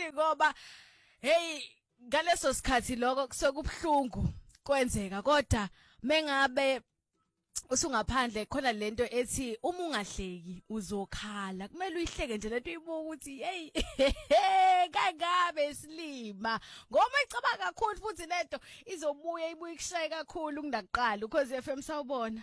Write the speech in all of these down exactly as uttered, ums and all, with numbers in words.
ngoba hey ngaleso sikhathi lokho kusokubhlungu kwenzeka kodwa mengabe usungaphandle khona lento ethi uma ungahleki uzokhala kumele uyihleke nje lento uyibuka ukuthi hey kangabe silima ngoba icabanga kakhulu futhi lento izobuya ibuye ikushaye kakhulu kunaqala ukhozi F M sawubona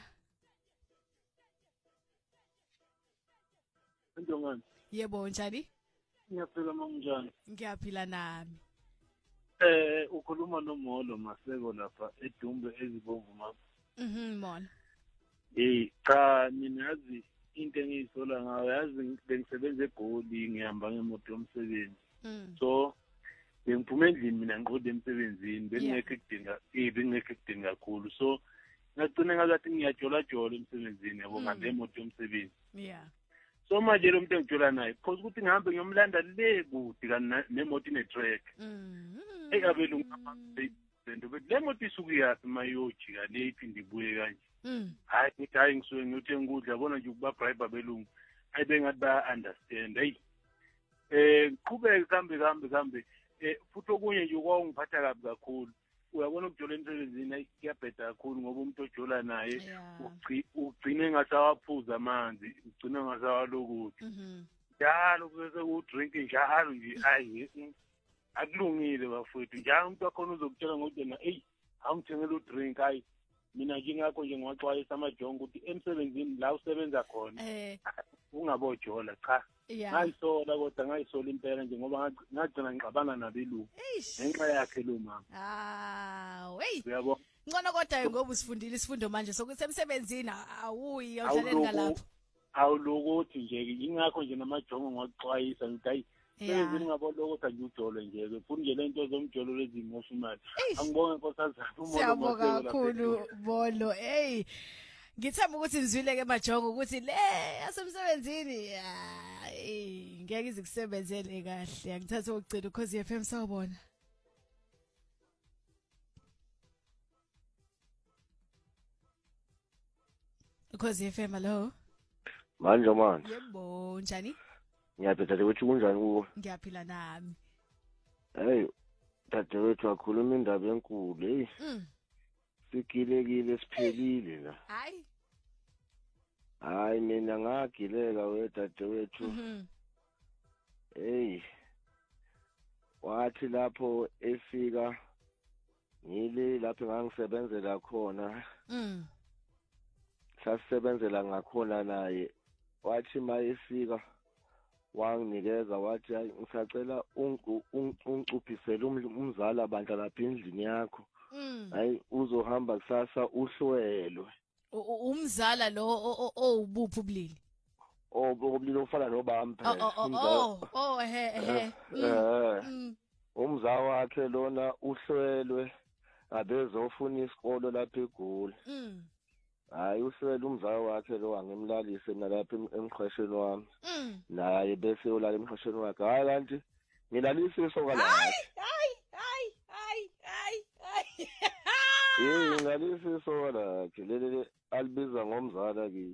Ndongani yebo njani Ngiyaphila manjani Ngiyaphila nami Eh ukhuluma noMolo Maseko lapha eDumbe ezibomvu mama Mhm mona Eh cha mina yazi into engiyisola ngayo yazi bengisebenza eGoli ngihamba ngemoto yomsebenzi so bengiphume endlini mina ngiqonde emsebenzini bengekho ekudinga eh bengekho ekudinga kakhulu so ngagcina ngathi ngiyajola jola emsebenzini yabo ngemoto yomsebenzi yeah so manje lo muntu engijola naye because ukuthi ngihambe ngiyomlanda le kude kana nemoto ine track mhm ekabelungu lento bethi le moto isuku yapi mayojika le iphinde ibuye kanje Mm. Hayi ngithi hayi ngisuke ngiyothenga ukudla bona nje ukuba bribe abelungu. Hayi bengathi baya understand. Hey. Eh qhubeke kambe kambe kambe eh futhi okunye nje kwangiphatha kabi kakhulu. Uyabona ukujola emsebenzini kuyabheda kakhulu ngoba umuntu ojola naye ugcine engasawaphuza amanzi, ugcine engasawalokuthi. Mhm. Njalo kuse ku drink njalo nje hayi akulungile bafowethu. Njalo umuntu wakhona uzokutshela ngokuthi na hey awungithengele u drink hayi mina nje ngakho nje ngiwaxwayisa amajongo ukuthi emsebenzini la usebenza khona eh ungabojola cha ngayisola kodwa ngayisola impela nje ngoba ngagcina ngixabana nabelungu ngenxa yakhe lo mama ah wey uyabo ngcono kodwa ngoba usifundile isifundo manje sokuthi emsebenzini awuyi awudlalela ngalapho awulokuthi nje ingakho nje namajongo ngiwaxwayisa ngithi hayi Sezini ngabolo kodwa nje ujolo nje futhi nje lento zomjolo lezimosha imali angibonge nkosazana uMolo Siyabonga kakhulu Bolo hey ngithemba ukuthi nizwile ke majongo ukuthi le yasemsebenzini hey ngeke izikusebenzele kahle angithatha ukugcina ukhozi F M sawubona ukhozi F M hello Manje manje yebo njani Ngiyaphila ukuthi kunjani kuwe? Ngiyaphila nami. Hey, dadewethu akhuluma indaba enkulu, hey. Mm. Sigilekile siphelile la. Hayi. Hayi mina ngagileka wedadewethu. Mhm. Hey. Wathi lapho efika ngile lapho ngangisebenzela khona. Mm. Sasebenzela ngakhona naye. Wathi mayefika wanginikeza wathi ngisacela ungcuphisele umzala bandla lapha endlini yakho hayi uzohamba kusasa uhlwelwe umzala lo owubuphi ubulili obulili ofana nobampe oh oh he he umzala wakhe lona uhlwelwe abezofuna isikolo lapha eGoli hayi uhlwele umzala wakhe lo angimlalise mina lapha emqhasheni wami naye bese ulala emqhasheni wakhe hayi kanti ngilalisa isoka lakhe hayi hayi hayi hayi hayi eh ngilalisa isoka lakhe lele alibiza ngomzala kimi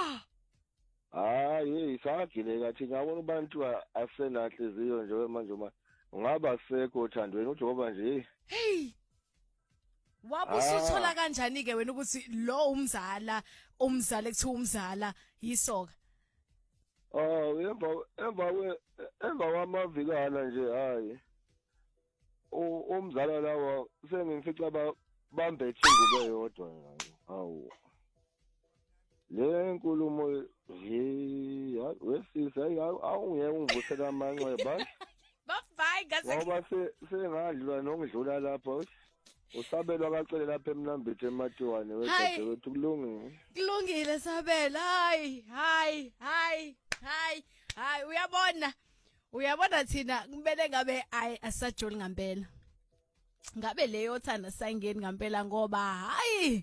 hayi isagile kathi ngabona abantu asenahliziyo nje manje uma ungaba sekho othandweni uJehova nje hey Wabusuthola kanjani ke wena ukuthi lo umzala umzala ekuthiwa umzala yisoka Oh emva emva we emva kwamavikana nje hayi umzala lawa sengimfica bambethe ingube yodwa ngayo awu le nkulumo hey wesisa awungeke ungivusela amanqe bathi bafai ngase ngoba sengadlula nongidlula lapha usabelwa kacele lapha emnambithe ematiwane wethu kulungile kulungile sabela hayi hayi hayi hayi hayi uyabona uyabona thina kumele ngabe asajoli ngempela ngabe leyo thanda sayingeni ngempela ngoba hayi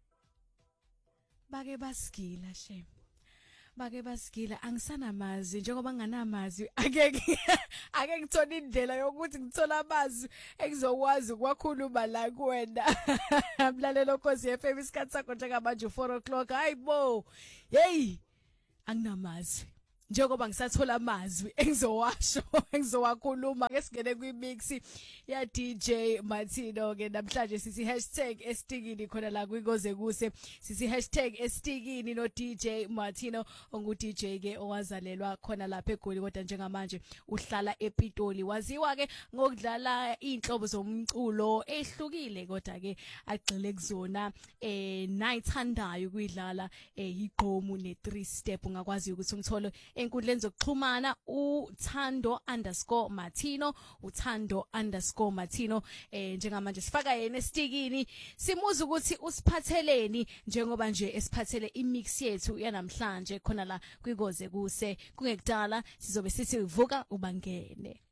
bake basigila shem bake basigila angisanamazi njengoba nginganamazi ake ake ngithola indlela yokuthi ngithola amazwi ekuzokwazi ukwakhuluma la kuwena mlalelo Nkosi F M isikhathi sakho njengamanje four o'clock hayibo hey anginamazi njengoba ngisathola amazwi engizowasho engizowakhuluma ke singene kwimix ya D J Martino ke namhlanje sithi hashtag estikini khona la kwikoze kuse sithi hashtag estikini no D J Martino ongu D J ke owazalelwa khona lapha eGoli kodwa njengamanje uhlala ePitoli waziwa ke ngokudlala inhlobo zomculo ehlukile kodwa ke agxile kuzona eh nayithandayo kuyidlala eh igqomu ne three step ungakwazi ukuthi umtholo enkundleni zokuxhumana uthando underscore Martino uthando underscore Martino eh njengamanje sifaka yena estikini simuza ukuthi usiphatheleni njengoba nje esiphathele imix yethu yanamhlanje khona la kwikoze kuse kungekudala sizobe sithi vuka ubangene.